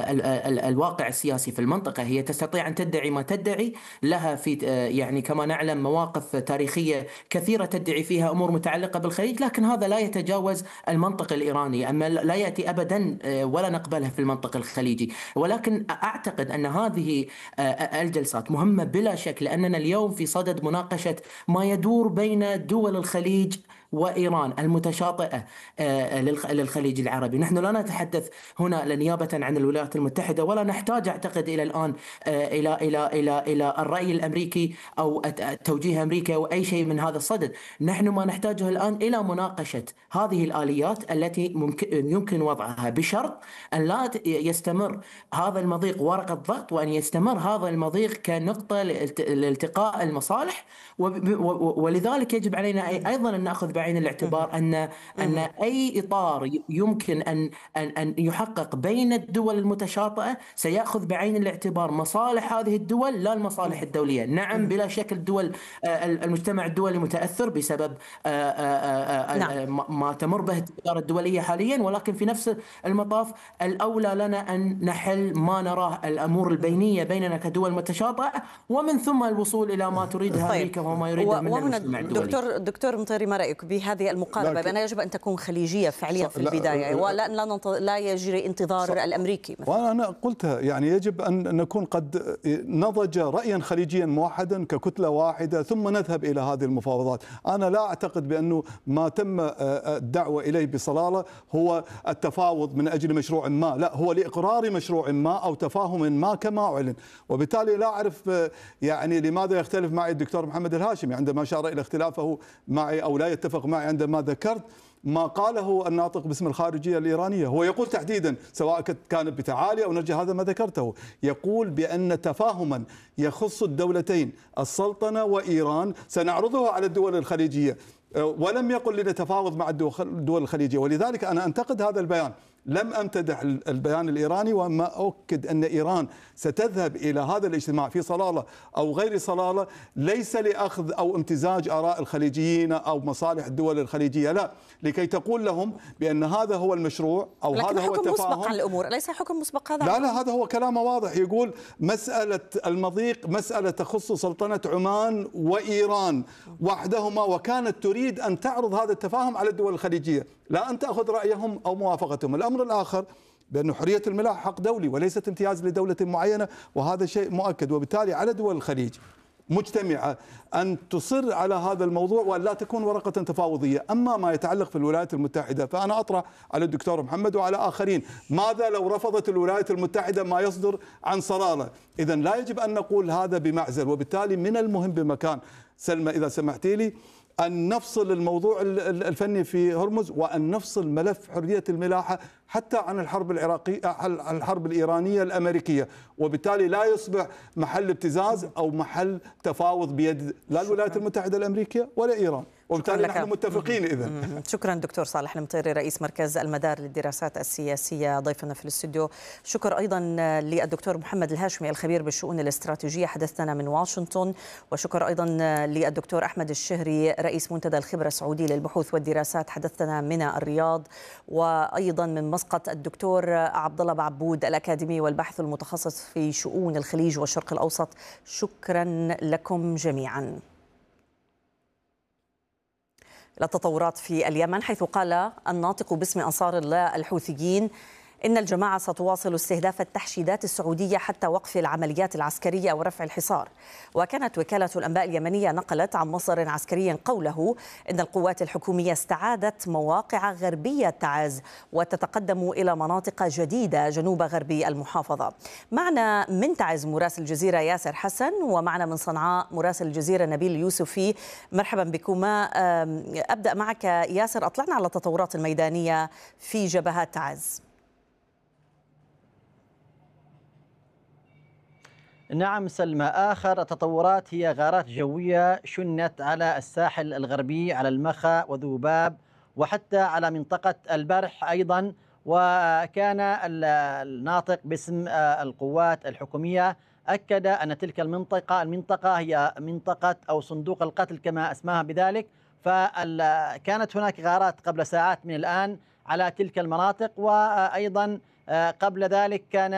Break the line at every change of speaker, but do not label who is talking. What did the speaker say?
الواقع السياسي في المنطقة. هي تستطيع أن تدعي ما تدعي، لها في يعني كما نعلم مواقف تاريخية كثيرة تدعي فيها أمور متعلقة بالخليج، لكن هذا لا يتجاوز المنطق الإيراني. أما لا يأتي أبدا ولا نقبله في المنطق الخليجي. ولكن أعتقد أن هذه الجلسات مهمة بلا شك، لأننا اليوم في صدد مناقشة ما يدور بين دول الخليج وإيران المتشاطئة للخليج العربي. نحن لا نتحدث هنا نيابة عن الولايات المتحدة، ولا نحتاج أعتقد إلى الآن إلى الرأي الأمريكي أو توجيه أمريكا أو أي شيء من هذا الصدد. نحن ما نحتاجه الآن إلى مناقشة هذه الآليات التي يمكن وضعها، بشرط أن لا يستمر هذا المضيق ورقة ضغط، وأن يستمر هذا المضيق كنقطة لالتقاء المصالح. ولذلك يجب علينا أيضا أن نأخذ بعين الاعتبار أن أي إطار يمكن أن يحقق بين الدول المتشاطئة سيأخذ بعين الاعتبار مصالح هذه الدول لا المصالح الدولية. نعم بلا شك المجتمع الدولي متأثر بسبب
نعم.
ما تمر به التجارة الدولية حاليا، ولكن في نفس المطاف الأولى لنا أن نحل ما نراه الأمور البينية بيننا كدول متشاطئة، ومن ثم الوصول إلى ما تريدها
طيب.
أمريكا وما يريدها من
وهنا
المجتمع الدولي.
دكتور مطيري، ما رأيك بهذه المقاربة بأنها يجب أن تكون خليجية فعليا في البداية، لا يجري انتظار الأمريكي مثلا؟
وأنا قلتها، يعني يجب أن نكون قد نضج رأيا خليجيا موحدا ككتلة واحدة ثم نذهب إلى هذه المفاوضات. أنا لا أعتقد بأنه ما تم الدعوة إليه بصلالة هو التفاوض من أجل مشروع ما، لا، هو لإقرار مشروع ما أو تفاهم ما كما أعلن. وبالتالي لا أعرف يعني لماذا يختلف معي الدكتور محمد الهاشمي عندما أشار إلى اختلافه معي أو لا يتفق معي عندما ذكرت ما قاله الناطق باسم الخارجية الإيرانية. هو يقول تحديدا، سواء كانت بتعالي أو نرجع، هذا ما ذكرته، يقول بأن تفاهما يخص الدولتين السلطنة وإيران سنعرضه على الدول الخليجية، ولم يقل لنتفاوض مع الدول الخليجية. ولذلك أنا أنتقد هذا البيان، لم أمتدح البيان الإيراني، وما أؤكد أن إيران ستذهب إلى هذا الاجتماع في صلالة أو غير صلالة ليس لأخذ أو امتزاج آراء الخليجيين أو مصالح الدول الخليجية، لا، لكي تقول لهم بأن هذا هو المشروع أو هذا هو التفاهم.
مسبق عن الأمور، أليس حكم مسبق هذا؟
لا، هذا هو كلامه واضح. يقول مسألة المضيق مسألة تخص سلطنة عمان وإيران وحدهما، وكانت تريد أن تعرض هذا التفاهم على الدول الخليجية، لا أن تأخذ رأيهم أو موافقتهم. الأمر الآخر بأن حرية الملاحة حق دولي وليست امتياز لدولة معينة، وهذا شيء مؤكد. وبالتالي على دول الخليج مجتمعة أن تصر على هذا الموضوع وأن لا تكون ورقة تفاوضية. أما ما يتعلق في الولايات المتحدة، فأنا أطرح على الدكتور محمد وعلى آخرين، ماذا لو رفضت الولايات المتحدة ما يصدر عن صلالة؟ إذن لا يجب أن نقول هذا بمعزل. وبالتالي من المهم بمكان، سلمى إذا سمحتي لي، أن نفصل الموضوع الفني في هرمز، وأن نفصل ملف حرية الملاحة حتى عن الحرب العراقية، الحرب الإيرانية الأمريكية، وبالتالي لا يصبح محل ابتزاز أو محل تفاوض بيد لا الولايات المتحدة الأمريكية ولا إيران. وبالتالي نحن متفقين. إذن
شكرا دكتور صالح المطيري، رئيس مركز المدار للدراسات السياسية، ضيفنا في الاستوديو. شكر أيضا للدكتور محمد الهاشمي الخبير بالشؤون الاستراتيجية حدثنا من واشنطن، وشكر أيضا للدكتور أحمد الشهري رئيس منتدى الخبرة السعودي للبحوث والدراسات حدثنا من الرياض، وأيضا من مسقط الدكتور عبد الله بعبود الأكاديمي والباحث المتخصص في شؤون الخليج والشرق الأوسط. شكرا لكم جميعا. التطورات في اليمن، حيث قال الناطق باسم أنصار الله الحوثيين إن الجماعة ستواصل استهداف التحشيدات السعودية حتى وقف العمليات العسكرية ورفع الحصار. وكانت وكالة الأنباء اليمنية نقلت عن مصدر عسكري قوله إن القوات الحكومية استعادت مواقع غربية تعز وتتقدم إلى مناطق جديدة جنوب غربي المحافظة. معنا من تعز مراسل الجزيرة ياسر حسن، ومعنا من صنعاء مراسل الجزيرة نبيل يوسفي. مرحبا بكما. أبدأ معك ياسر، أطلعنا على التطورات الميدانية في جبهات تعز.
نعم سلمى، آخر التطورات هي غارات جوية شنت على الساحل الغربي، على المخا وذوباب وحتى على منطقة البرح أيضا. وكان الناطق باسم القوات الحكومية أكد أن تلك المنطقة هي منطقة أو صندوق القتل كما أسماها بذلك. فكانت هناك غارات قبل ساعات من الآن على تلك المناطق، وأيضا قبل ذلك كان